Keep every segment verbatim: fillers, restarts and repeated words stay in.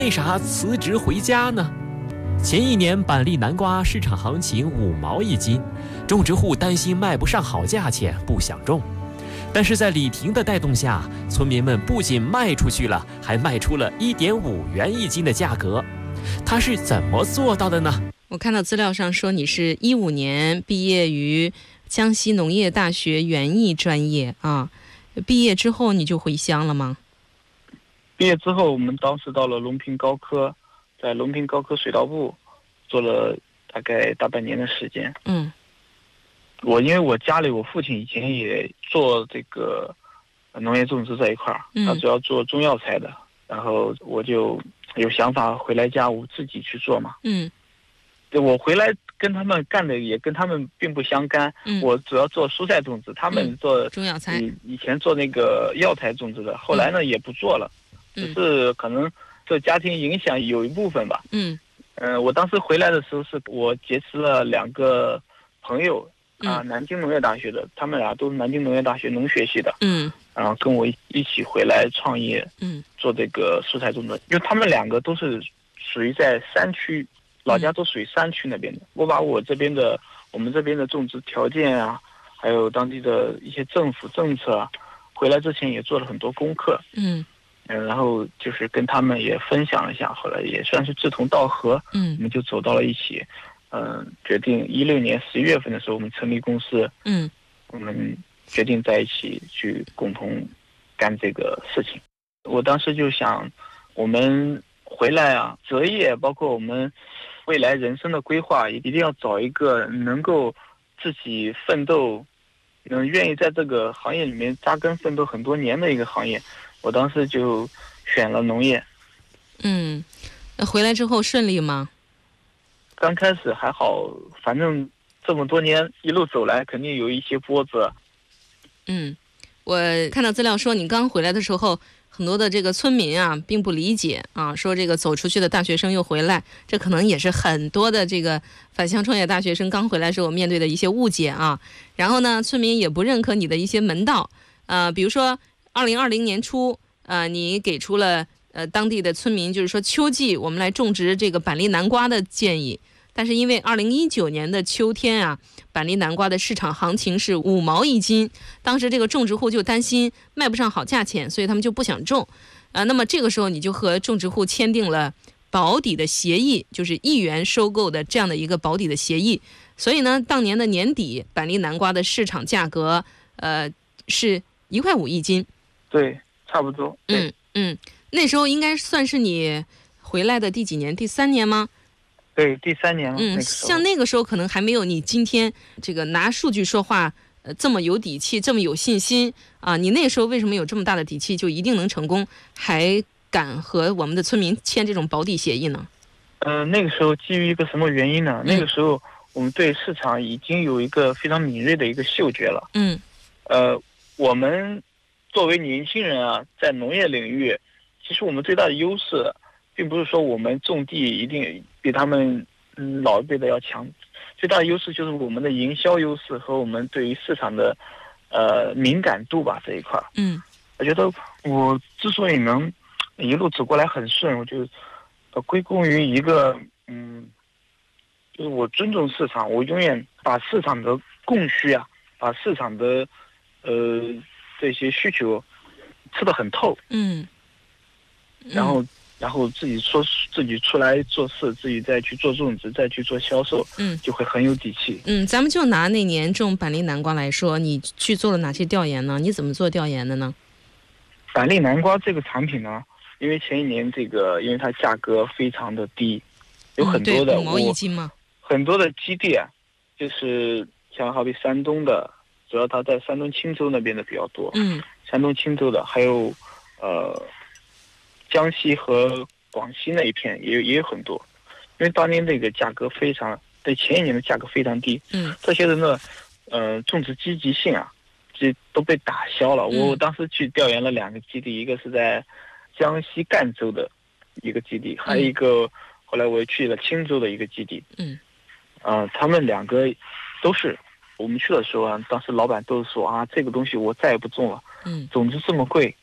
为啥辞职回家呢？前一年板栗南瓜市场行情五毛一斤，种植户担心卖不上好价钱，不想种。但是在李婷的带动下，村民们不仅卖出去了，还卖出了一点五元一斤的价格。他是怎么做到的呢？ 我看到资料上说你是一五年毕业于江西农业大学园艺专业啊，毕业之后你就回乡了吗？ 毕业之后，我们当时到了隆平高科，在隆平高科水稻部做了大概大半年的时间。 嗯， 我因为我家里我父亲以前也做这个农业种植这一块儿，他主要做中药材的，然后我就有想法回来家我自己去做嘛。 嗯。 我回来跟他们干的也跟他们并不相干， 嗯、 我主要做蔬菜种植，他们做中药材， 以前做那个药材种植的，后来呢、嗯、也不做了，只是可能受家庭影响有一部分吧。 嗯， 呃，我当时回来的时候是我结识了两个朋友啊、 嗯， 南京农业大学的，他们俩都是南京农业大学农学系的， 嗯， 然后跟我一起回来创业， 嗯， 做这个蔬菜种植，因为他们两个都是属于在山区。老家都属于山区那边的，我把我这边的我们这边的种植条件啊，还有当地的一些政府政策啊，回来之前也做了很多功课， 嗯， 嗯，然后就是跟他们也分享了一下，后来也算是志同道合， 嗯， 我们就走到了一起，嗯、呃，决定一六年十一月份的时候，我们成立公司， 嗯， 我们决定在一起去共同干这个事情。我当时就想，我们回来啊，择业包括我们未来人生的规划，一定要找一个能够自己奋斗，能愿意在这个行业里面扎根奋斗很多年的一个行业。我当时就选了农业。 嗯，回来之后顺利吗？ 刚开始还好，反正这么多年一路走来，肯定有一些波折。 嗯，我看到资料说你刚回来的时候，很多的这个村民啊并不理解啊，说这个走出去的大学生又回来，这可能也是很多的这个返乡创业大学生刚回来时候面对的一些误解啊。然后呢，村民也不认可你的一些门道，呃，比如说二零二零年初，呃，你给出了呃当地的村民就是说秋季我们来种植这个板栗南瓜的建议，但是因为二零一九年的秋天啊，板栗南瓜的市场行情是五毛一斤，当时这个种植户就担心卖不上好价钱，所以他们就不想种。呃，那么这个时候你就和种植户签订了保底的协议，就是一元收购的这样的一个保底的协议。所以呢，当年的年底，板栗南瓜的市场价格，呃，是一块五一斤。 对，差不多。 嗯嗯，那时候应该算是你回来的第几年？第三年吗？ 对，第三年了。 嗯， 那像那个时候可能还没有你今天这个拿数据说话，呃，这么有底气，这么有信心啊！你那时候为什么有这么大的底气，就一定能成功，还敢和我们的村民签这种保底协议呢？ 呃，那个时候基于一个什么原因呢？嗯、那个时候我们对市场已经有一个非常敏锐的一个嗅觉了。 嗯。 呃，我们作为年轻人啊，在农业领域，其实我们最大的优势，并不是说我们种地一定比他们嗯老一辈的要强，最大的优势就是我们的营销优势和我们对于市场的呃敏感度吧这一块。 嗯， 我觉得我之所以能一路走过来很顺，我就呃归功于一个嗯，就是我尊重市场，我永远把市场的供需啊，把市场的呃这些需求吃得很透。 嗯， 然后。然后自己说自己出来做事，自己再去做种植，再去做销售， 嗯， 就会很有底气。 嗯，咱们就拿那年种板栗南瓜来说，你去做了哪些调研呢？你怎么做调研的呢？ 板栗南瓜这个产品呢，因为前一年这个，因为它价格非常的低，有很多的、 嗯、五毛一斤嘛， 很多的基地啊，就是像好比山东的，主要它在山东青州那边的比较多， 嗯， 山东青州的，还有呃。江西和广西那一片也有也有很多，因为当年那个价格非常，对前一年的价格非常低， 嗯， 这些人的呃种植积极性啊，这都被打消了。 嗯、 我当时去调研了两个基地，一个是在江西赣州的一个基地，还有一个、嗯、后来我又去了青州的一个基地， 嗯， 呃，他们两个都是我们去的时候啊，当时老板都是说啊，这个东西我再也不种了， 嗯， 种子这么贵。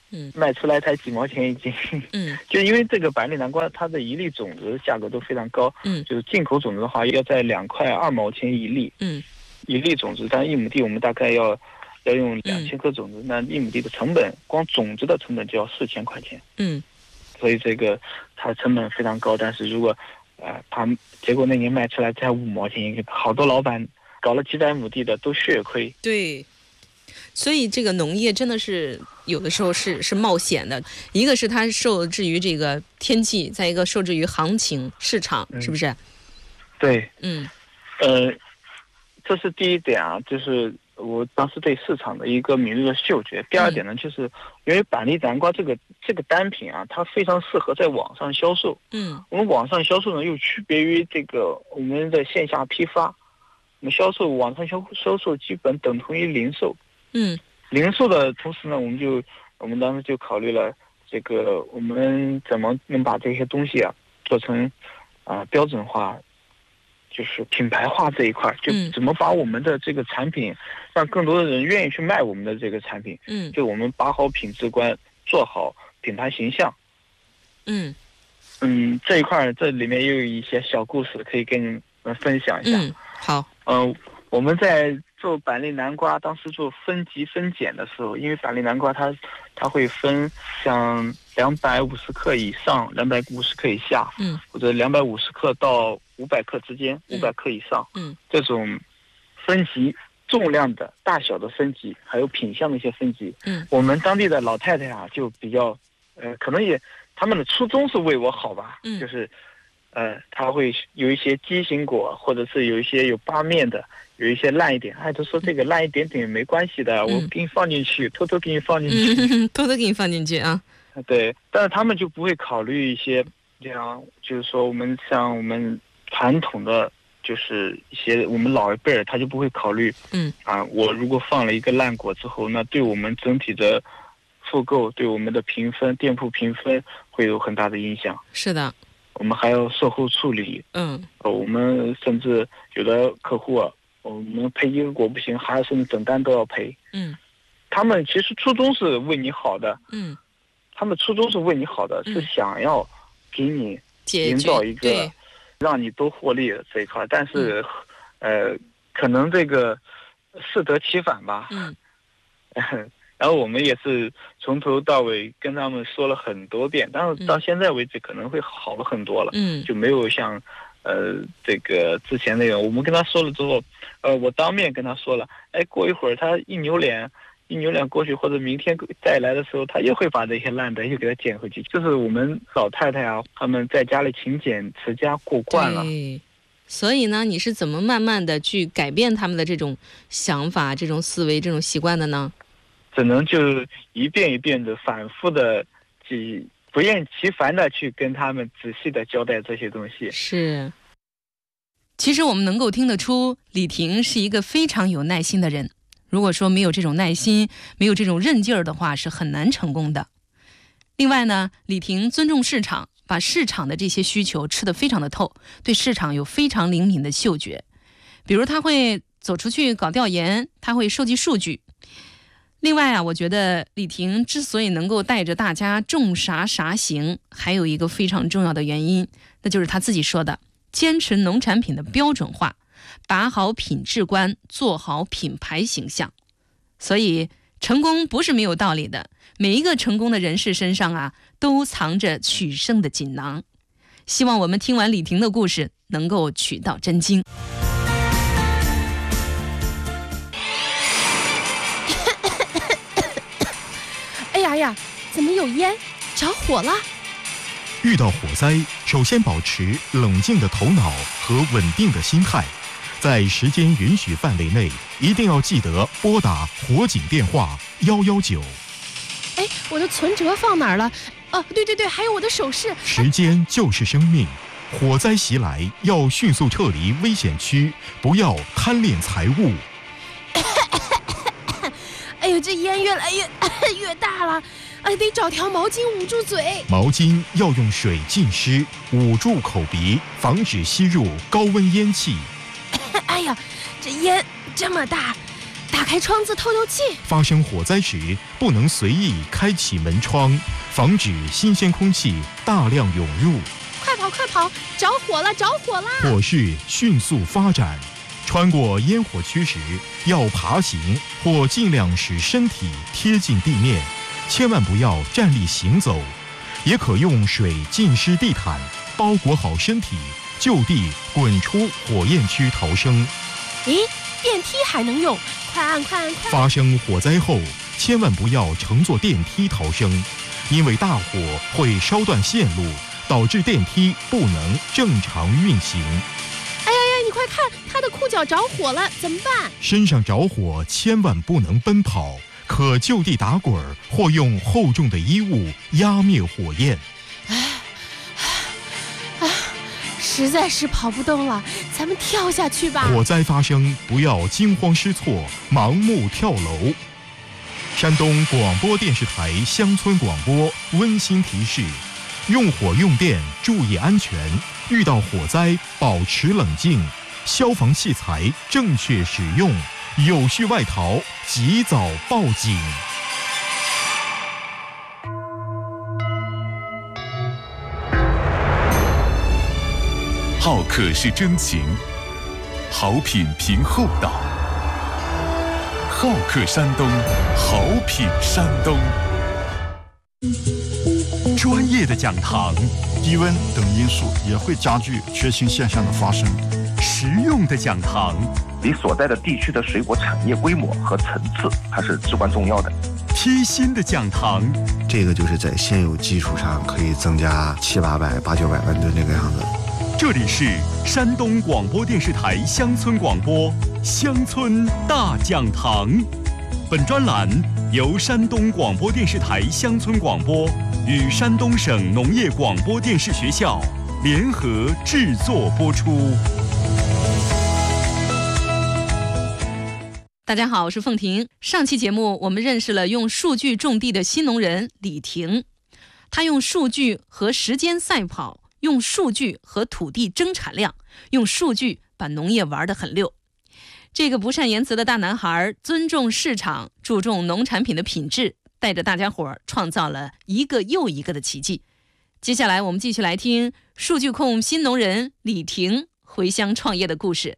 嗯， 卖出来才几毛钱一斤。 嗯， 就因为这个板栗南瓜，它的一粒种子价格都非常高。 嗯， 就是进口种子的话，要在两块二毛钱一粒。 嗯， 一粒种子，但一亩地我们大概要要用两千颗种子，嗯、那一亩地的成本，光种子的成本就要四千块钱。 嗯， 所以这个它成本非常高。但是如果呃，它结果那年卖出来才五毛钱一个，好多老板搞了几百亩地的都血亏。 对。所以这个农业真的是有的时候是是冒险的，一个是它受制于这个天气，再一个受制于行情市场， 嗯、 是不是？ 对， 嗯， 呃，这是第一点啊，就是我当时对市场的一个敏锐的嗅觉。第二点呢，就是因为板栗南瓜这个这个单品啊，它非常适合在网上销售。 嗯， 我们网上销售呢，又区别于这个我们的线下批发。我们销售网上销销售基本等同于零售。 嗯， 零售的同时呢，我们就我们当时就考虑了这个我们怎么能把这些东西啊做成啊、呃、标准化，就是品牌化这一块，就怎么把我们的这个产品让更多的人愿意去卖我们的这个产品。 嗯， 就我们把好品质观，做好品牌形象。 嗯嗯，这一块这里面又有一些小故事可以跟你们分享一下。 嗯，好。 嗯、呃，我们在做板栗南瓜，当时做分级分拣的时候，因为板栗南瓜它它会分像两百五十克以上、两百五十克以下， 嗯， 或者两百五十克到五百克之间、五百克以上， 嗯， 这种分级重量的大小的分级，还有品相的一些分级， 嗯， 我们当地的老太太啊，就比较，呃，可能也他们的初衷是为我好吧， 嗯， 就是。呃，它会有一些畸形果，或者是有一些有八面的，有一些烂一点。哎，他说这个烂一点点没关系的，嗯、我给你放进去，偷偷给你放进去， 嗯、偷偷给你放进去啊。 对，但是他们就不会考虑一些这样，就是说我们像我们传统的，就是一些我们老一辈儿，他就不会考虑， 嗯啊，我如果放了一个烂果之后，那对我们整体的复购，对我们的评分、店铺评分会有很大的影响。 是的。 我们还要售后处理， 嗯， 呃，我们甚至有的客户啊，我们赔一个果不行，还要甚至整单都要赔。 嗯， 他们其实初衷是为你好的， 嗯， 他们初衷是为你好的， 嗯、 是想要给你营造一个让你都获利的这一块，但是，嗯、呃，可能这个适得其反吧。 嗯。 然后我们也是从头到尾跟他们说了很多遍，但是到现在为止可能会好了很多了， 嗯， 就没有像，呃，这个之前那个，我们跟他说了之后，呃，我当面跟他说了，哎，过一会儿他一扭脸，一扭脸过去，或者明天再来的时候，他又会把这些烂的又给他捡回去。就是我们老太太啊，他们在家里勤俭持家过惯了。 对，所以呢，你是怎么慢慢的去改变他们的这种想法、这种思维、这种习惯的呢？ 只能就一遍一遍的反复的去不厌其烦的去跟他们仔细的交代这些东西。 是，其实我们能够听得出李婷是一个非常有耐心的人，如果说没有这种耐心，没有这种韧劲儿的话，是很难成功的。另外呢，李婷尊重市场，把市场的这些需求吃得非常的透，对市场有非常灵敏的嗅觉。比如他会走出去搞调研，他会收集数据。另外啊，我觉得李婷之所以能够带着大家种啥啥行，还有一个非常重要的原因，那就是他自己说的，坚持农产品的标准化，把好品质观，做好品牌形象。所以成功不是没有道理的，每一个成功的人士身上啊，都藏着取胜的锦囊。希望我们听完李婷的故事，能够取到真经。 哎呀，怎么有烟？着火了！ 遇到火灾，首先保持冷静的头脑和稳定的心态，在时间允许范围内，一定要记得拨打火警电话幺幺九。 哎，我的存折放哪儿了？哦，对对对，还有我的首饰。 时间就是生命，火灾袭来要迅速撤离危险区，不要贪恋财物。 哎呦，这烟越来越越大了，哎，得找条毛巾捂住嘴。 毛巾要用水浸湿，捂住口鼻，防止吸入高温烟气。 哎呀，这烟这么大，大打开窗子透透气。 发生火灾时，不能随意开启门窗，防止新鲜空气大量涌入。 快跑快跑，着火了着火了！ 火势迅速发展，穿过烟火区时，要爬行或尽量使身体贴近地面，千万不要站立行走。也可用水浸湿地毯，包裹好身体，就地滚出火焰区逃生。 咦，电梯还能用，快按快按快！ 发生火灾后，千万不要乘坐电梯逃生，因为大火会烧断线路，导致电梯不能正常运行。 哎呀呀，你快看，他的裤脚着火了，怎么办？ 身上着火千万不能奔跑，可就地打滚或用厚重的衣物压灭火焰。 实在是跑不动了，咱们跳下去吧。 火灾发生，不要惊慌失措，盲目跳楼。山东广播电视台乡村广播温馨提示：用火用电注意安全，遇到火灾保持冷静，消防器材正确使用，有序外逃，及早报警。 好客是真情，好品凭厚道。好客山东，好品山东。专业的讲堂， 低温等因素也会加剧缺氢现象的发生。 实用的讲堂， 你所在的地区的水果产业规模和层次，它是至关重要的。 贴心的讲堂， 这个就是在现有基础上可以增加七八百、八九百万吨这个样子。 这里是山东广播电视台乡村广播乡村大讲堂。本专栏由山东广播电视台乡村广播与山东省农业广播电视学校联合制作播出。 大家好，我是凤婷。上期节目我们认识了用数据种地的新农人李婷，他用数据和时间赛跑，用数据和土地争产量，用数据把农业玩得很溜。这个不善言辞的大男孩尊重市场，注重农产品的品质，带着大家伙儿创造了一个又一个的奇迹。接下来我们继续来听数据控新农人李婷回乡创业的故事。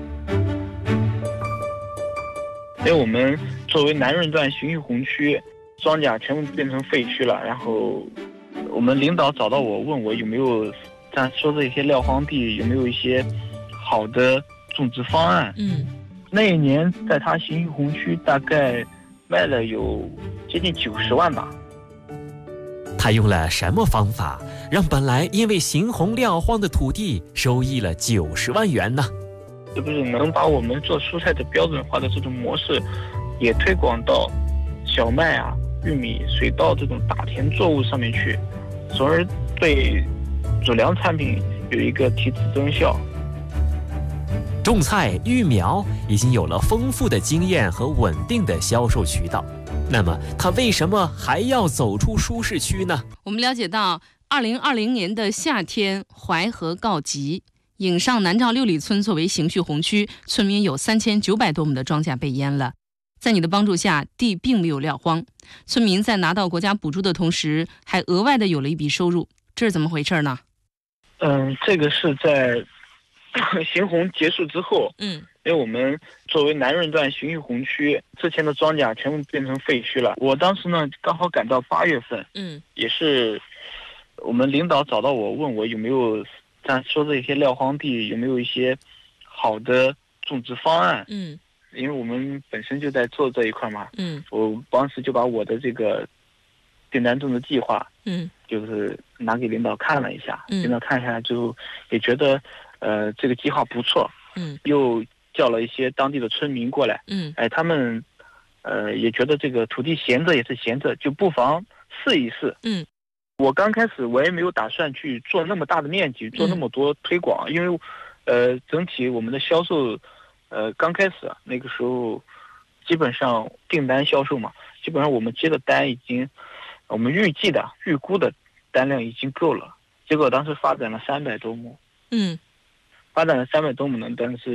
因为我们作为南润段循序红区，庄稼全部变成废墟了，然后我们领导找到我，问我有没有咱说的一些撂荒地有没有一些好的种植方案。 嗯， 那一年在他循序红区大概卖了有接近九十万吧。 他用了什么方法，让本来因为行红撂荒的土地收益了九十万元呢？ 是不是能把我们做蔬菜的标准化的这种模式，也推广到小麦啊、玉米、水稻这种大田作物上面去，从而对主粮产品有一个提质增效。 种菜育苗已经有了丰富的经验和稳定的销售渠道，那么他为什么还要走出舒适区呢？ 我们了解到二零二零年的夏天，淮河告急，颍上南赵六里村作为行序红区，村民有三千九百多亩的庄稼被淹了。在你的帮助下，地并没有撂荒，村民在拿到国家补助的同时，还额外的有了一笔收入，这是怎么回事呢？ 嗯，这个是在行红结束之后， 嗯， 因为我们作为南润段循序红区，之前的庄稼全部变成废墟了。我当时呢，刚好赶到八月份， 嗯， 也是我们领导找到我，问我有没有咱说的一些撂荒地有没有一些好的种植方案。 嗯， 因为我们本身就在做这一块嘛， 嗯， 我当时就把我的这个订单种植计划， 嗯， 就是拿给领导看了一下， 嗯， 领导看下来之后也觉得，呃，这个计划不错， 嗯， 又叫了一些当地的村民过来， 嗯， 哎，他们，呃，也觉得这个土地闲着也是闲着，就不妨试一试， 嗯。 我刚开始我也没有打算去做那么大的面积，做那么多推广， 嗯、 因为，呃，整体我们的销售，呃，刚开始那个时候，基本上订单销售嘛，基本上我们接的单已经，我们预计的、预估的单量已经够了。结果当时发展了三百多亩， 嗯， 发展了三百多亩呢，但是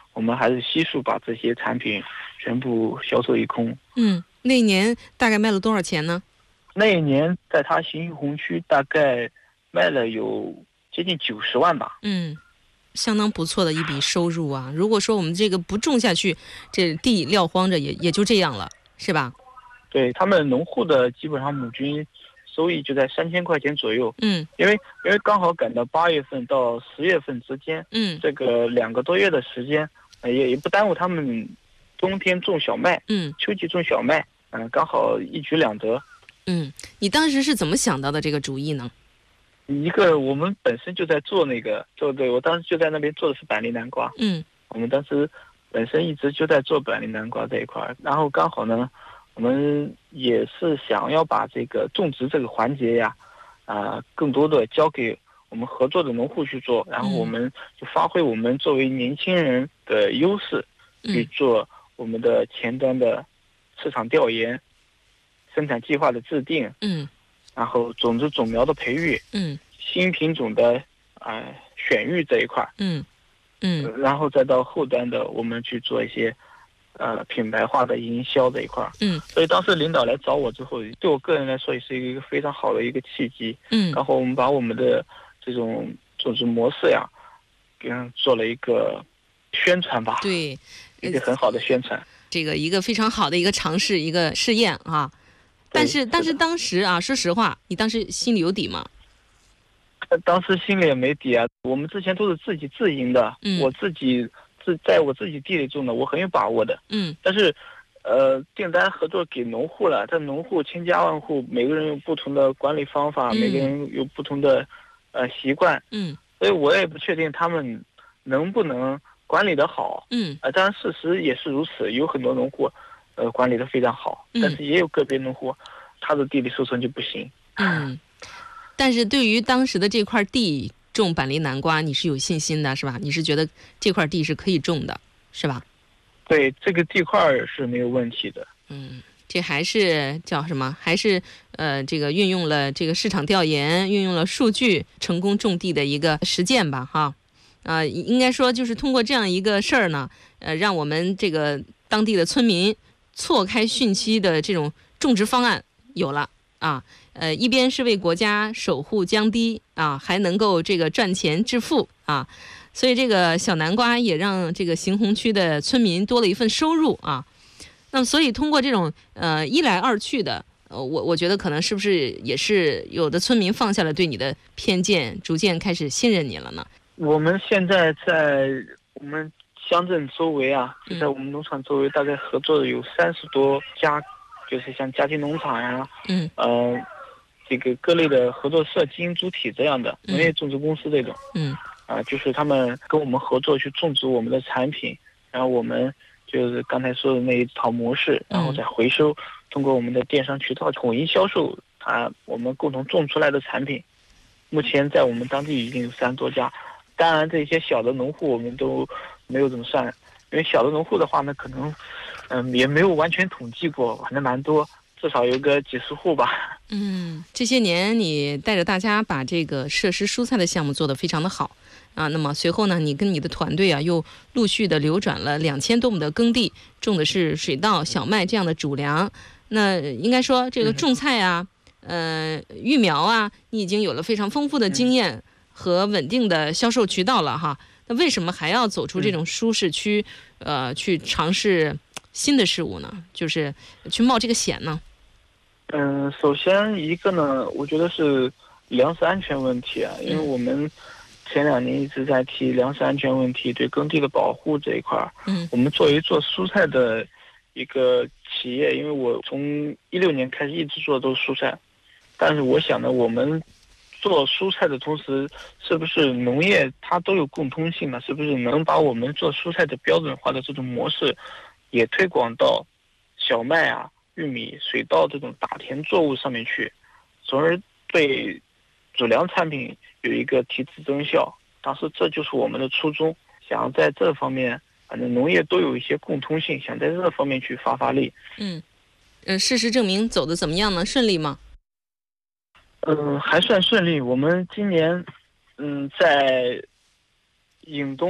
我们还是悉数把这些产品全部销售一空。 嗯，那一年大概卖了多少钱呢？ 那一年在它新红区大概卖了有接近九十万吧。 嗯，相当不错的一笔收入啊。如果说我们这个不种下去，这地撂荒着也也就这样了，是吧？ 对，他们农户的基本上亩均收益就在三千块钱左右。 嗯， 因为因为刚好赶到八月份到十月份之间， 嗯， 这个两个多月的时间，呃、也也不耽误他们冬天种小麦， 嗯， 秋季种小麦，嗯、呃，刚好一举两得。 嗯，你当时是怎么想到的这个主意呢？ 一个我们本身就在做那个做，对，我当时就在那边做的是板栗南瓜。 嗯， 我们当时本身一直就在做板栗南瓜这一块，然后刚好呢，我们也是想要把这个种植这个环节呀，啊、呃，更多的交给我们合作的农户去做，然后我们就发挥我们作为年轻人的优势，去做我们的前端的市场调研、生产计划的制定， 嗯， 然后种子种苗的培育， 嗯， 新品种的啊、呃、选育这一块， 嗯嗯， 然后再到后端的我们去做一些呃品牌化的营销这一块， 嗯， 所以当时领导来找我之后，对我个人来说也是一个非常好的一个契机， 嗯， 然后我们把我们的这种种植模式呀，跟做了一个宣传吧， 对， 一个很好的宣传， 这个一个非常好的一个尝试，一个试验啊。但是但是当时啊，说实话，你当时心里有底吗？ 当时心里也没底啊，我们之前都是自己自营的， 嗯， 我自己自在我自己地里种的，我很有把握的， 嗯， 但是，呃，订单合作给农户了，但农户千家万户，每个人有不同的管理方法， 嗯、 每个人有不同的呃习惯， 嗯， 所以我也不确定他们能不能管理得好， 嗯， 啊、呃，当然事实也是如此，有很多农户，呃，管理得非常好， 嗯、 但是也有个别农户，他的地里收成就不行， 嗯。但是对于当时的这块地种板栗南瓜，你是有信心的，是吧？你是觉得这块地是可以种的，是吧？ 对，这个地块是没有问题的。 嗯，这还是叫什么？还是呃，这个运用了这个市场调研，运用了数据，成功种地的一个实践吧，哈。啊、呃，应该说就是通过这样一个事儿呢，呃，让我们这个当地的村民错开汛期的这种种植方案有了啊。呃，一边是为国家守护江堤啊，还能够这个赚钱致富啊，所以这个小南瓜也让这个行洪区的村民多了一份收入啊。那么，所以通过这种呃一来二去的，呃，我我觉得可能是不是也是有的村民放下了对你的偏见，逐渐开始信任你了呢？ 我们现在在我们乡镇周围啊，就在我们农场周围，大概合作的有三十多家，就是像家庭农场呀， 嗯， 呃。这个各类的合作社、经营主体这样的农业种植公司这种， 嗯， 啊、呃，就是他们跟我们合作去种植我们的产品，然后我们就是刚才说的那一套模式，然后再回收，通过我们的电商渠道统一销售它我们共同种出来的产品。目前在我们当地已经有三十多家，当然这些小的农户我们都没有怎么算，因为小的农户的话呢，可能嗯、呃、也没有完全统计过，反正蛮多。至少有个几十户吧。 嗯，这些年你带着大家把这个设施蔬菜的项目做得非常的好啊。那么随后呢，你跟你的团队啊，又陆续的流转了两千多亩的耕地，种的是水稻、小麦这样的主粮。那应该说，这个种菜啊，嗯、呃，育苗啊，你已经有了非常丰富的经验和稳定的销售渠道了哈。那为什么还要走出这种舒适区，呃，去尝试新的事物呢？就是去冒这个险呢？ 嗯，首先一个呢，我觉得是粮食安全问题啊，因为我们前两年一直在提粮食安全问题，对耕地的保护这一块儿。 嗯， 我们作为做蔬菜的一个企业，因为我从一六年开始一直做的都是蔬菜，但是我想呢，我们做蔬菜的同时，是不是农业它都有共通性呢？是不是能把我们做蔬菜的标准化的这种模式，也推广到小麦啊、玉米、水稻这种大田作物上面去，从而对主粮产品有一个提质增效。当时这就是我们的初衷，想要在这方面，反正农业都有一些共通性，想在这方面去发发力。 嗯，呃，事实证明走得怎么样呢？顺利吗？ 嗯，还算顺利。我们今年，嗯，在颍东这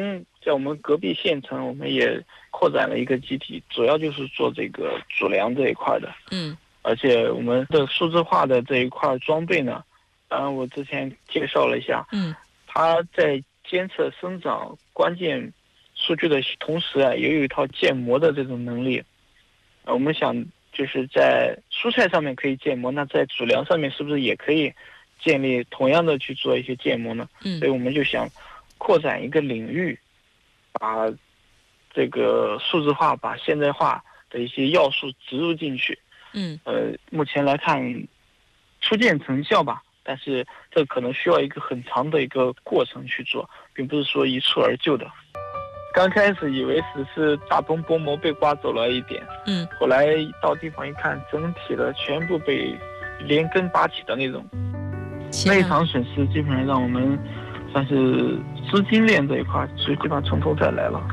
在我们隔壁县城，我们也扩展了一个基地，主要就是做这个主粮这一块的。 嗯， 而且我们的数字化的这一块装备呢，当然我之前介绍了一下， 嗯， 它在监测生长关键数据的同时啊，也有一套建模的这种能力。呃，我们想就是在蔬菜上面可以建模，那在主粮上面是不是也可以建立同样的去做一些建模呢？ 嗯， 所以我们就想扩展一个领域，把这个数字化、把现代化的一些要素植入进去。 嗯， 呃，目前来看初见成效吧，但是这可能需要一个很长的一个过程去做，并不是说一蹴而就的。刚开始以为只是大棚薄膜被刮走了一点， 嗯， 后来到地方一看，整体的全部被连根拔起的那种，那一场损失基本上让我们算是资金链这一块，所以基本上从头再来了。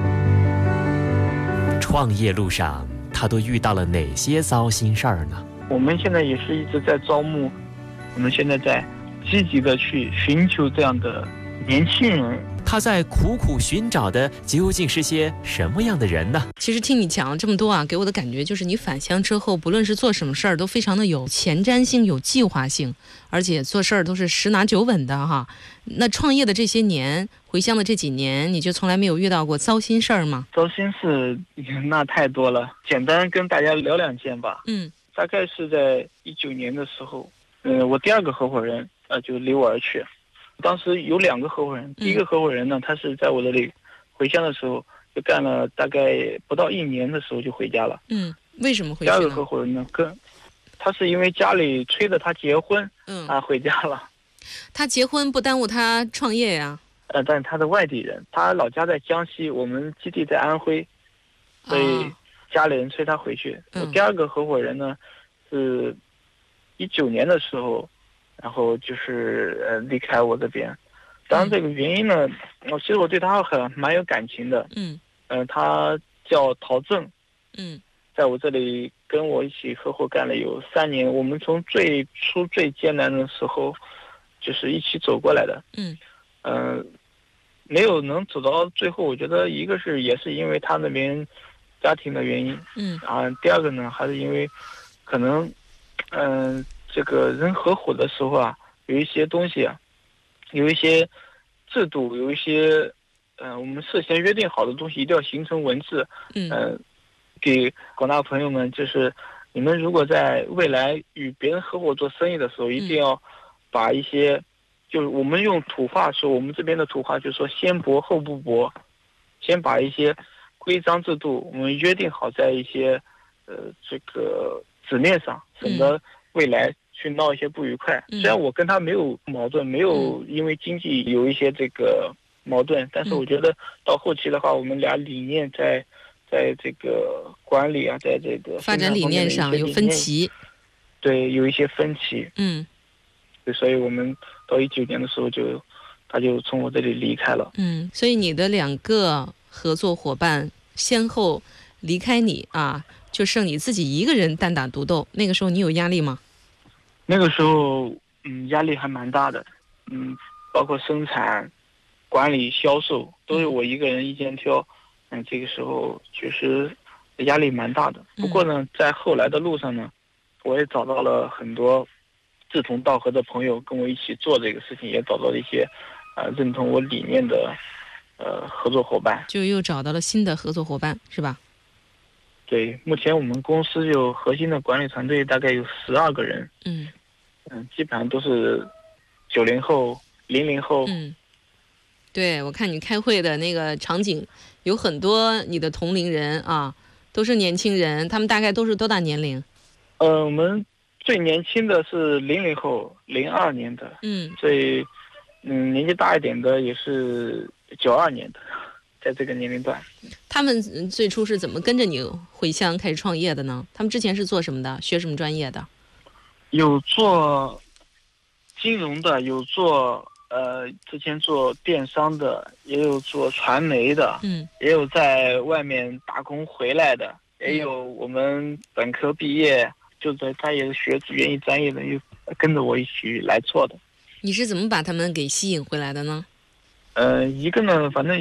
创业路上，他都遇到了哪些糟心事儿呢？ 我们现在也是一直在招募，我们现在在积极的去寻求这样的年轻人。 他在苦苦寻找的究竟是些什么样的人呢？ 其实听你讲了这么多啊，给我的感觉就是你返乡之后，不论是做什么事儿，都非常的有前瞻性、有计划性，而且做事儿都是十拿九稳的哈。那创业的这些年，回乡的这几年，你就从来没有遇到过糟心事儿吗？ 糟心事那太多了，简单跟大家聊两件吧。 嗯， 大概是在一九年的时候，嗯、呃，我第二个合伙人呃就离我而去。当时有两个合伙人，第一个合伙人呢，他是在我这里回乡的时候就干了大概不到一年的时候就回家了。 嗯，为什么回去呢？ 第二个合伙人呢，跟他是因为家里催着他结婚， 嗯， 啊回家了。 他结婚不耽误他创业呀？ 呃，但是他是外地人，他老家在江西，我们基地在安徽，所以家里人催他回去。 嗯、 我第二个合伙人呢，是一九年的时候。然后就是呃离开我这边，当然这个原因呢，我、嗯、其实我对他很蛮有感情的。 嗯， 呃，他叫陶正， 嗯，在我这里跟我一起合伙干了有三年，我们从最初最艰难的时候，就是一起走过来的。 嗯， 呃，没有能走到最后，我觉得一个是也是因为他那边家庭的原因， 嗯， 啊，第二个呢还是因为可能，嗯、呃。这个人合伙的时候啊，有一些东西啊，有一些制度，有一些呃，我们事先约定好的东西，一定要形成文字。 嗯、 呃，给广大朋友们，就是你们如果在未来与别人合伙做生意的时候，一定要把一些，嗯、就是我们用土话说，我们这边的土话就是说先薄后不薄，先把一些规章制度我们约定好在一些呃这个纸面上，省得未来去闹一些不愉快。虽然我跟他没有矛盾，没有因为经济有一些这个矛盾，但是我觉得到后期的话，我们俩理念在在这个管理啊，在这个发展理念上有分歧， 对，有一些分歧。 嗯， 对，所以我们到一九年的时候就，他就从我这里离开了。 嗯，所以你的两个合作伙伴先后离开你啊，就剩你自己一个人单打独斗。那个时候你有压力吗？ 那个时候，嗯，压力还蛮大的，嗯，包括生产、管理、销售都是我一个人一肩挑，嗯，这个时候确实压力蛮大的。不过呢，在后来的路上呢，我也找到了很多志同道合的朋友，跟我一起做这个事情，也找到了一些，呃，认同我理念的，呃，合作伙伴。 就又找到了新的合作伙伴，是吧？ 对，目前我们公司有核心的管理团队，大概有十二个人。 嗯。 嗯，基本上都是九零后、零零后。 嗯，对，我看你开会的那个场景，有很多你的同龄人啊，都是年轻人，他们大概都是多大年龄？ 呃，我们最年轻的是零零后，零二年的。 嗯， 最嗯年纪大一点的也是九二年的，在这个年龄段。 他们最初是怎么跟着你回乡开始创业的呢？他们之前是做什么的？学什么专业的？ 有做金融的，有做呃之前做电商的，也有做传媒的， 嗯， 也有在外面打工回来的，也有我们本科毕业就在他也是学园艺专业的，又跟着我一起来做的。 你是怎么把他们给吸引回来的呢？ 呃，一个呢，反正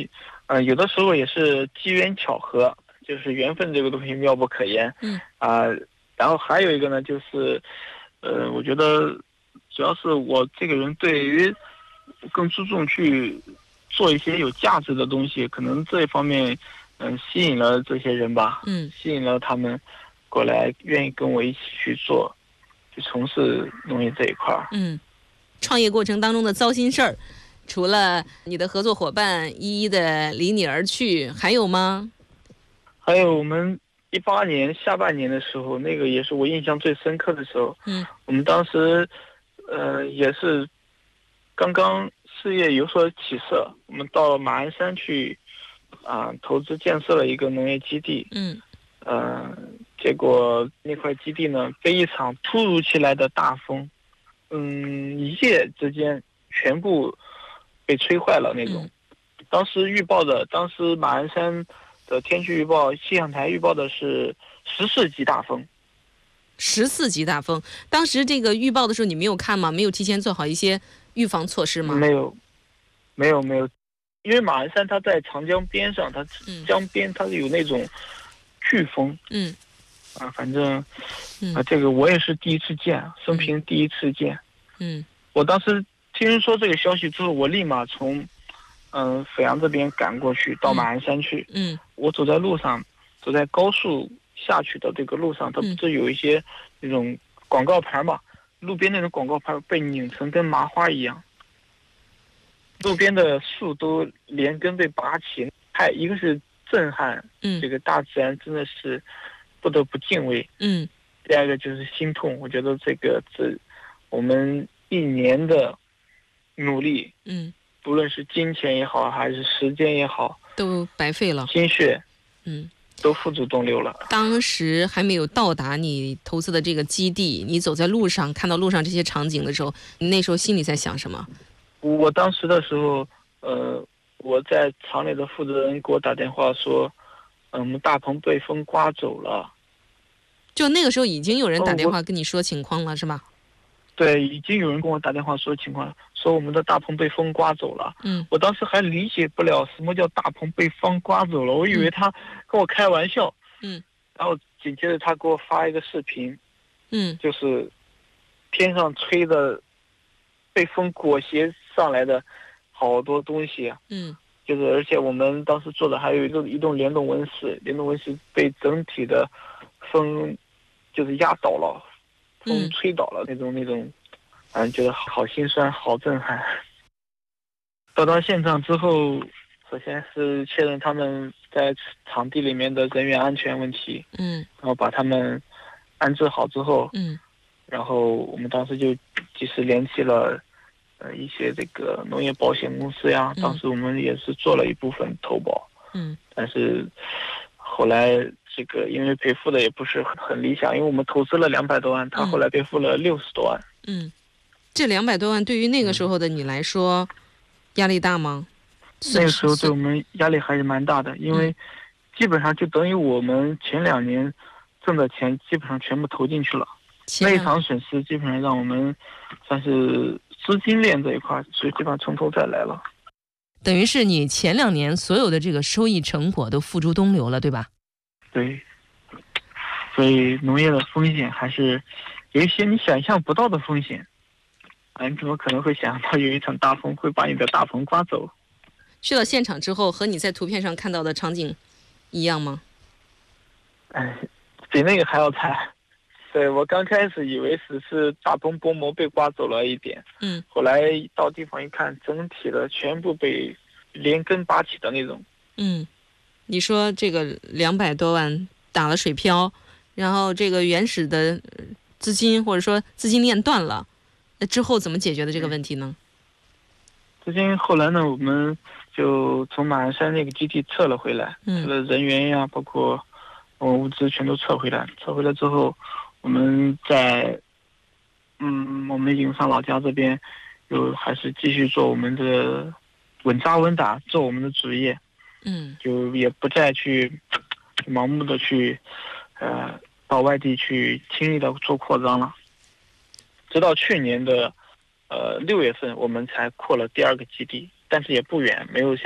呃，有的时候也是机缘巧合，就是缘分这个东西妙不可言。 嗯啊、呃，然后还有一个呢，就是，呃，我觉得主要是我这个人对于更注重去做一些有价值的东西，可能这一方面，嗯、呃，吸引了这些人吧。 嗯， 吸引了他们过来，愿意跟我一起去做，去从事农业这一块儿。 嗯，创业过程当中的糟心事儿，除了你的合作伙伴一一的离你而去，还有吗？ 还有我们一八年下半年的时候，那个也是我印象最深刻的时候。 嗯， 我们当时，呃，也是刚刚事业有所起色，我们到马鞍山去，啊、呃，投资建设了一个农业基地。 嗯， 呃，结果那块基地呢，被一场突如其来的大风，嗯，一夜之间全部被吹坏了那种。 嗯、 当时预报的，当时马鞍山的天气预报气象台预报的是十四级大风。 十四级大风，当时这个预报的时候你没有看吗？没有提前做好一些预防措施吗？ 没有，没有，没有，因为马鞍山它在长江边上，它江边它是有那种飓风。 嗯。 啊，反正， 嗯、 啊，这个我也是第一次见，生平第一次见。 嗯。 我当时听说这个消息之后，我立马从，嗯、呃，阜阳这边赶过去，到马鞍山去。 嗯。 我走在路上，走在高速下去的这个路上，它不是有一些那种广告牌嘛？路边那种广告牌被拧成跟麻花一样，路边的树都连根被拔起，还一个是震撼， 嗯， 这个大自然真的是不得不敬畏。 嗯， 第二个就是心痛，我觉得这个这我们一年的努力， 嗯， 不论是金钱也好，还是时间也好， 都白费了， 心血， 嗯， 都付诸东流了。 当时还没有到达你投资的这个基地，你走在路上看到路上这些场景的时候，你那时候心里在想什么？ 我当时的时候，呃，我在厂里的负责人给我打电话说，嗯，我们大棚被风刮走了。 就那个时候已经有人打电话跟你说情况了，哦、是吧？ 对，已经有人跟我打电话说情况，说我们的大棚被风刮走了。 嗯， 我当时还理解不了什么叫大棚被风刮走了，我以为他跟我开玩笑。 嗯， 然后紧接着他给我发一个视频， 嗯， 就是天上吹的被风裹挟上来的好多东西。 嗯， 就是而且我们当时做的还有一栋一栋联动温室，联动温室被整体的风就是压倒了，风吹倒了那种、嗯、那种，反正觉得好心酸，好震撼。到达现场之后，首先是确认他们在场地里面的人员安全问题， 嗯， 然后把他们安置好之后， 嗯， 然后我们当时就及时联系了呃一些这个农业保险公司呀，当时我们也是做了一部分投保， 嗯， 但是后来这个因为赔付的也不是很理想，因为我们投资了两百多万，他后来赔付了六十多万。 嗯，这两百多万对于那个时候的你来说，压力大吗？ 那个时候对我们压力还是蛮大的，因为基本上就等于我们前两年挣的钱基本上全部投进去了，那一场损失基本上让我们算是资金链这一块，所以基本上从头再来了。 等于是你前两年所有的这个收益成果都付诸东流了，对吧？ 对，所以农业的风险还是有一些你想象不到的风险。啊，你怎么可能会想到有一场大风会把你的大棚刮走？ 去到现场之后，和你在图片上看到的场景一样吗？ 哎，比那个还要惨。对，我刚开始以为只是大棚薄膜被刮走了一点， 嗯， 后来到地方一看，整体的全部被连根拔起的那种。 嗯，你说这个两百多万打了水漂，然后这个原始的资金或者说资金链断了，那之后怎么解决的这个问题呢？ 资金后来呢，我们就从马鞍山那个基地撤了回来， 嗯， 撤了人员呀，包括物资全都撤回来。撤回来之后，我们在嗯，我们营山老家这边，又还是继续做我们的稳扎稳打，做我们的主业。 嗯， 就也不再去盲目的去呃到外地去轻易的做扩张了。直到去年的呃六月份，我们才扩了第二个基地，但是也不远，没有像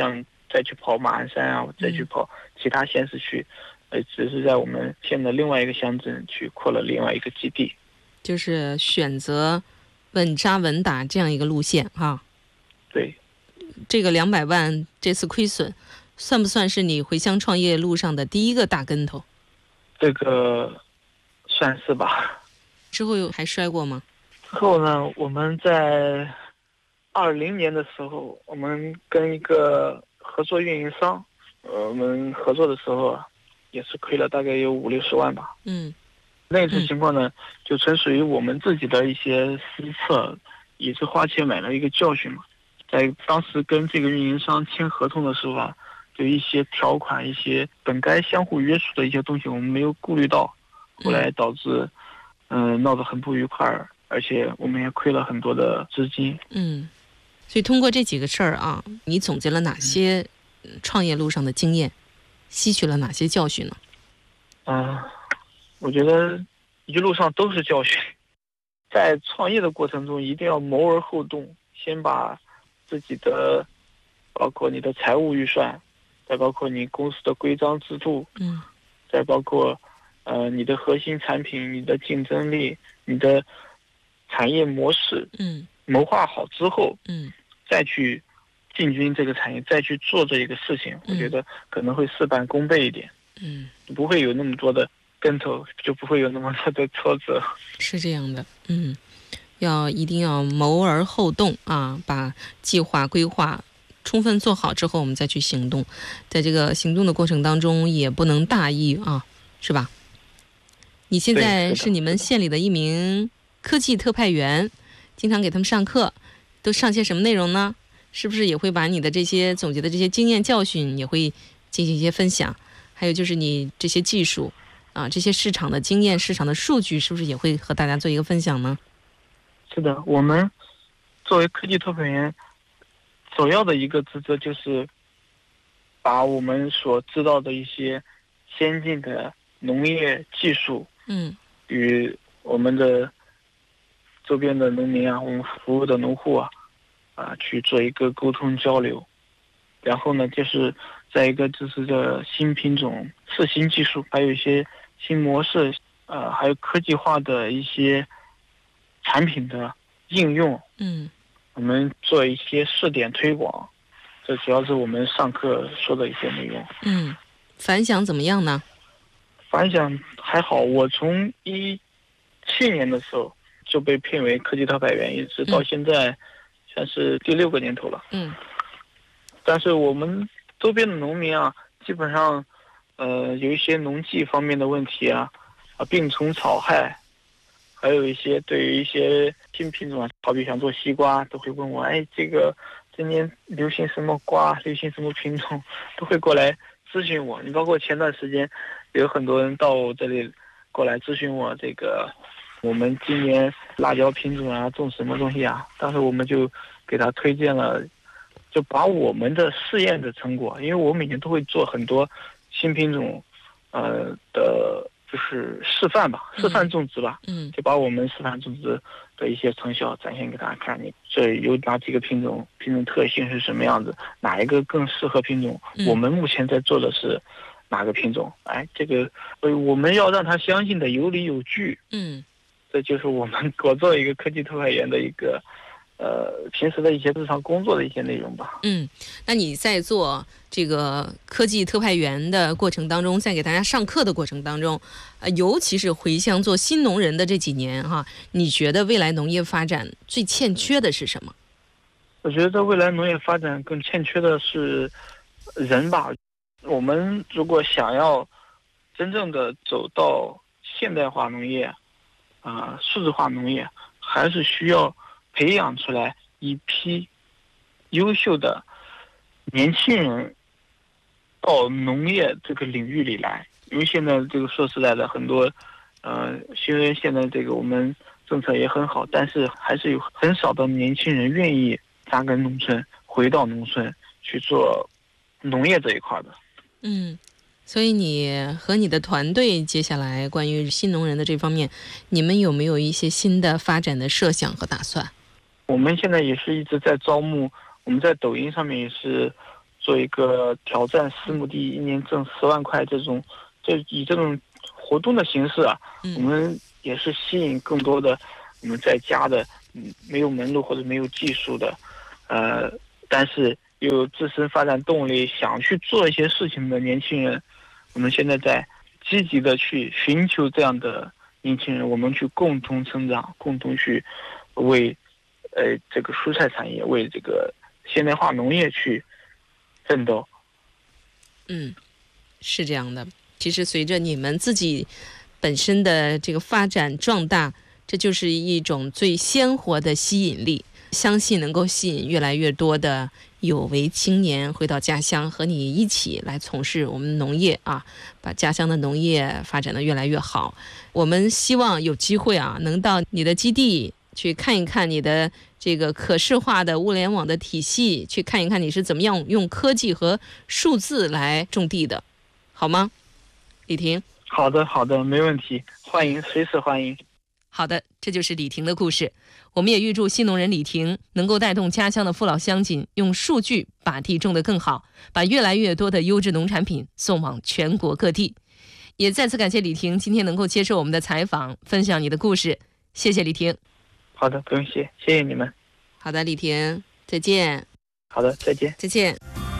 再去跑马鞍山啊，再去跑其他县市去，呃，只是在我们县的另外一个乡镇去扩了另外一个基地， 就是选择稳扎稳打这样一个路线啊。 对， 这个两百万这次亏损，算不算是你回乡创业路上的第一个大跟头？ 这个算是吧。 之后又还摔过吗？ 之后呢，我们在二零年的时候，我们跟一个合作运营商，呃，我们合作的时候啊，也是亏了大概有五六十万吧。 嗯， 那次情况呢，嗯、就纯属于我们自己的一些失策，也是花钱买了一个教训嘛。在当时跟这个运营商签合同的时候啊，就一些条款、一些本该相互约束的一些东西，我们没有顾虑到，后来导致，嗯、呃，闹得很不愉快，而且我们也亏了很多的资金。 嗯，所以通过这几个事儿啊，你总结了哪些创业路上的经验，吸取了哪些教训呢？ 嗯、呃，我觉得一路上都是教训。在创业的过程中，一定要谋而后动，先把自己的，包括你的财务预算，再包括你公司的规章制度， 嗯， 再包括呃你的核心产品、你的竞争力、你的产业模式， 嗯， 谋划好之后， 嗯， 再去进军这个产业，再去做这一个事情，我觉得可能会事半功倍一点， 嗯， 不会有那么多的跟头，就不会有那么多的挫折。 是这样的，嗯。要一定要谋而后动啊，把计划规划充分做好之后，我们再去行动。在这个行动的过程当中，也不能大意啊，是吧？你现在是你们县里的一名科技特派员，经常给他们上课，都上些什么内容呢？是不是也会把你的这些总结的这些经验教训也会进行一些分享？还有就是你这些技术啊，这些市场的经验、市场的数据，是不是也会和大家做一个分享呢？ 是的，我们作为科技特派员，首要的一个职责就是把我们所知道的一些先进的农业技术， 嗯， 与我们的周边的农民啊，我们服务的农户啊，啊，去做一个沟通交流。然后呢，就是再一个就是这新品种、次新技术，还有一些新模式，呃，还有科技化的一些产品的应用， 嗯， 我们做一些试点推广，这主要是我们上课说的一些内容。 嗯，反响怎么样呢？ 反响还好，我从一七年的时候就被聘为科技特派员，一直到现在，算是第六个年头了。 嗯， 但是我们周边的农民啊，基本上，呃，有一些农技方面的问题啊，啊，病虫草害。还有一些对于一些新品种啊，好比想做西瓜，都会问我，哎，这个今年流行什么瓜，流行什么品种，都会过来咨询我。你包括前段时间，有很多人到我这里过来咨询我，这个我们今年辣椒品种啊，种什么东西啊？当时我们就给他推荐了，就把我们的试验的成果，因为我每年都会做很多新品种，呃的。就是示范吧，示范种植吧， 嗯， 就把我们示范种植的一些成效展现给大家看。你这有哪几个品种，品种特性是什么样子，哪一个更适合品种？ 嗯、 我们目前在做的是哪个品种？哎，这个呃，我们要让他相信的有理有据。 嗯， 这就是我们我作为一个科技特派员的一个呃平时的一些日常工作的一些内容吧。 嗯，那你在做这个科技特派员的过程当中，在给大家上课的过程当中，呃，尤其是回乡做新农人的这几年哈，你觉得未来农业发展最欠缺的是什么？ 我觉得未来农业发展更欠缺的是人吧。我们如果想要真正的走到现代化农业，啊、呃，数字化农业，还是需要培养出来一批优秀的年轻人到农业这个领域里来。因为现在这个说实在的，很多呃，虽然现在这个我们政策也很好，但是还是有很少的年轻人愿意扎根农村，回到农村去做农业这一块的。 嗯，所以你和你的团队接下来关于新农人的这方面，你们有没有一些新的发展的设想和打算？ 我们现在也是一直在招募，我们在抖音上面也是做做一个挑战四亩地一年挣十万块这种，就以这种活动的形式啊， 嗯、 我们也是吸引更多的我们在家的嗯没有门路或者没有技术的，呃，但是又有自身发展动力想去做一些事情的年轻人，我们现在在积极的去寻求这样的年轻人，我们去共同成长，共同去为呃这个蔬菜产业，为这个现代化农业去奋斗。 嗯，是这样的。其实随着你们自己本身的这个发展壮大，这就是一种最鲜活的吸引力，相信能够吸引越来越多的有为青年回到家乡，和你一起来从事我们农业啊，把家乡的农业发展得越来越好。我们希望有机会啊，能到你的基地去看一看你的这个可视化的物联网的体系，去看一看你是怎么样用科技和数字来种地的，好吗？李婷。 好的好的，没问题，欢迎，随时欢迎。 好的，这就是李婷的故事。我们也预祝新农人李婷能够带动家乡的父老乡亲，用数据把地种得更好，把越来越多的优质农产品送往全国各地。也再次感谢李婷今天能够接受我们的采访，分享你的故事。谢谢李婷。 好的，不用谢，谢谢你们。 好的，李婷，再见。 好的，再见。 再见。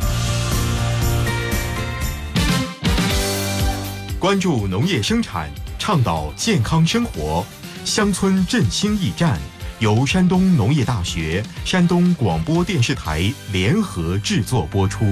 关注农业生产，倡导健康生活，乡村振兴驿站由山东农业大学、山东广播电视台联合制作播出。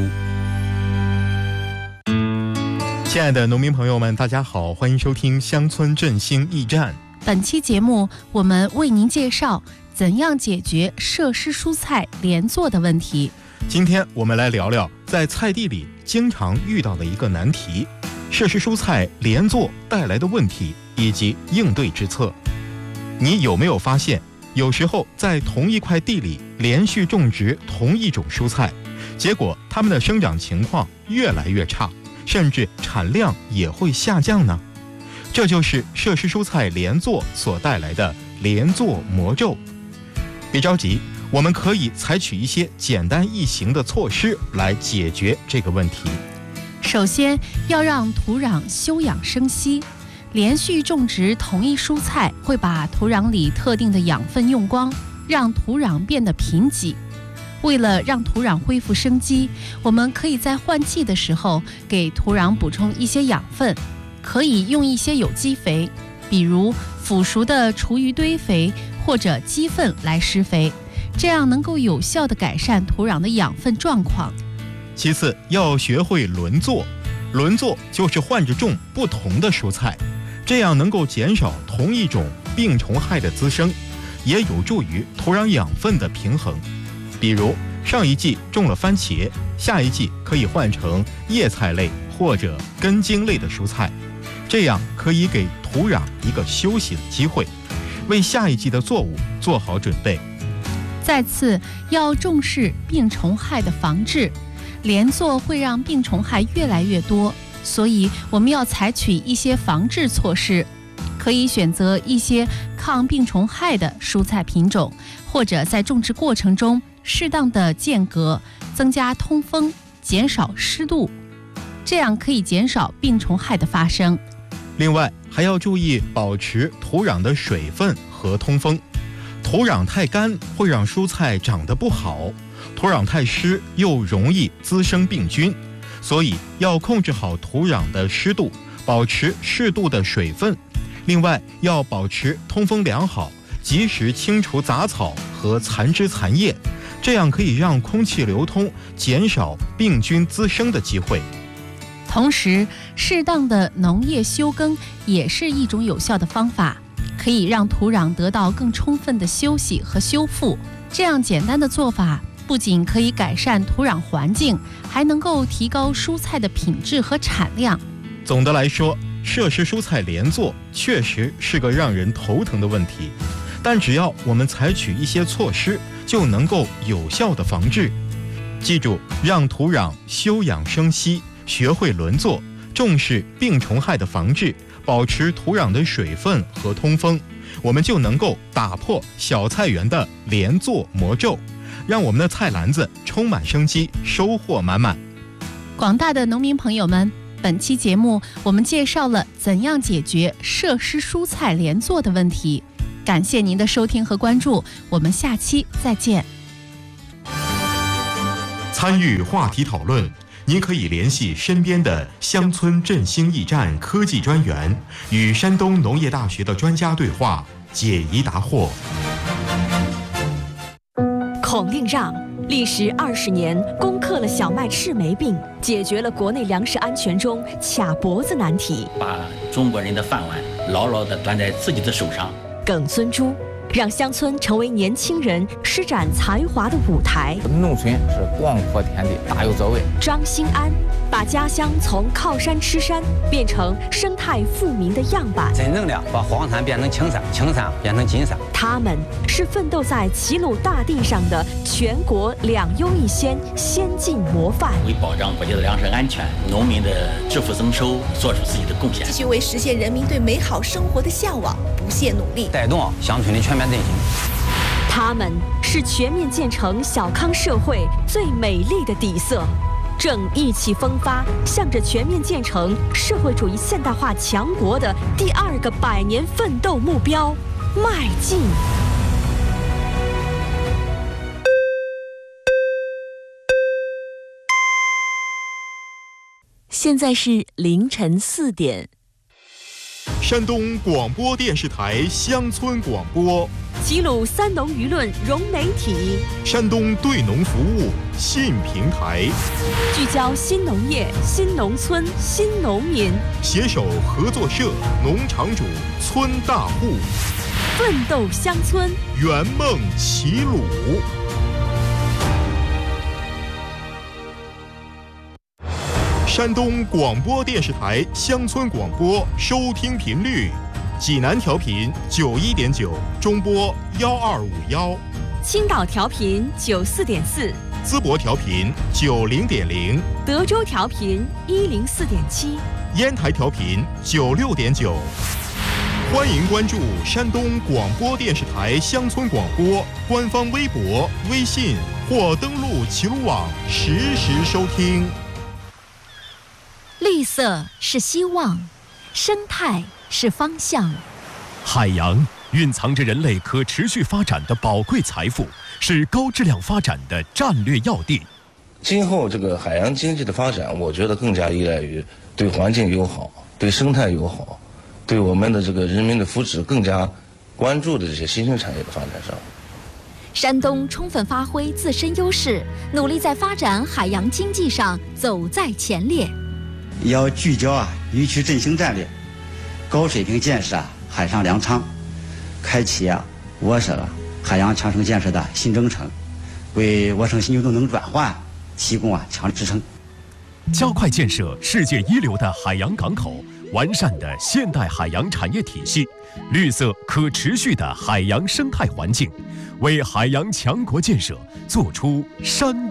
亲爱的农民朋友们，大家好，欢迎收听乡村振兴驿站。 本期节目我们为您介绍怎样解决设施蔬菜连作的问题。 今天我们来聊聊在菜地里经常遇到的一个难题，设施蔬菜连作带来的问题以及应对之策。你有没有发现，有时候在同一块地里连续种植同一种蔬菜，结果它们的生长情况越来越差，甚至产量也会下降呢？这就是设施蔬菜连作所带来的连作魔咒。别着急，我们可以采取一些简单易行的措施来解决这个问题。 首先要让土壤休养生息，连续种植同一蔬菜会把土壤里特定的养分用光，让土壤变得贫瘠。为了让土壤恢复生机，我们可以在换季的时候给土壤补充一些养分，可以用一些有机肥，比如腐熟的厨余堆肥或者鸡粪来施肥，这样能够有效地改善土壤的养分状况。 其次，要学会轮作。轮作就是换着种不同的蔬菜，这样能够减少同一种病虫害的滋生，也有助于土壤养分的平衡。比如上一季种了番茄，下一季可以换成叶菜类或者根茎类的蔬菜，这样可以给土壤一个休息的机会，为下一季的作物做好准备。 再次，要重视病虫害的防治。连作会让病虫害越来越多，所以我们要采取一些防治措施，可以选择一些抗病虫害的蔬菜品种，或者在种植过程中适当的间隔，增加通风，减少湿度，这样可以减少病虫害的发生。 另外，还要注意保持土壤的水分和通风。土壤太干会让蔬菜长得不好，土壤太湿又容易滋生病菌，所以要控制好土壤的湿度，保持适度的水分。另外，要保持通风良好，及时清除杂草和残枝残叶，这样可以让空气流通，减少病菌滋生的机会。 同时，适当的农业休耕也是一种有效的方法，可以让土壤得到更充分的休息和修复。这样简单的做法不仅可以改善土壤环境，还能够提高蔬菜的品质和产量。 总的来说，设施蔬菜连作确实是个让人头疼的问题，但只要我们采取一些措施，就能够有效的防治。记住，让土壤休养生息，学会轮作，重视病虫害的防治，保持土壤的水分和通风，我们就能够打破小菜园的连作魔咒，让我们的菜篮子充满生机，收获满满。 广大的农民朋友们，本期节目我们介绍了怎样解决设施蔬菜连作的问题。感谢您的收听和关注，我们下期再见。 参与话题讨论，您可以联系身边的乡村振兴驿站科技专员，与山东农业大学的专家对话，解疑答惑。 孔令让历时二十年，攻克了小麦赤霉病，解决了国内粮食安全中卡脖子难题， 把中国人的饭碗牢牢地端在自己的手上。 耿孙洙让乡村成为年轻人施展才华的舞台。 农村是广阔天地，大有作为。 张兴安把家乡从靠山吃山变成生态富民的样板， 真正的把荒山变成青山，青山变成金山。 他们是奋斗在齐鲁大地上的全国两优一先先进模范， 为保障国家的粮食安全、农民的致富增收做出自己的贡献， 继续为实现人民对美好生活的向往不懈努力， 带动乡村的全面振兴。 他们是全面建成小康社会最美丽的底色，正意气风发，向着全面建成社会主义现代化强国的第二个百年奋斗目标迈进。现在是凌晨四点。 山东广播电视台乡村广播， 齐鲁三农舆论融媒体， 山东对农服务新平台， 聚焦新农业、新农村、新农民， 携手合作社、农场主、村大户， 奋斗乡村， 圆梦齐鲁。山东广播电视台乡村广播收听频率：济南调频九一点九，中波幺二五幺； 青岛调频九四点四， 淄博调频九零点零， 德州调频一零四点七， 烟台调频九六点九。欢迎关注山东广播电视台乡村广播官方微博、微信或登录齐鲁网实时收听。 绿色是希望，生态是方向。 海洋蕴藏着人类可持续发展的宝贵财富，是高质量发展的战略要地。 今后这个海洋经济的发展，我觉得更加依赖于对环境友好、对生态友好、对我们的这个人民的福祉更加关注的这些新兴产业的发展上。 山东充分发挥自身优势，努力在发展海洋经济上走在前列。 要聚焦啊渔区振兴战略，高水平建设啊海上粮仓，开启啊我省海洋强省建设的新征程，为我省新旧动能转换提供啊强支撑。 加快建设世界一流的海洋港口，完善的现代海洋产业体系，绿色可持续的海洋生态环境，为海洋强国建设做出山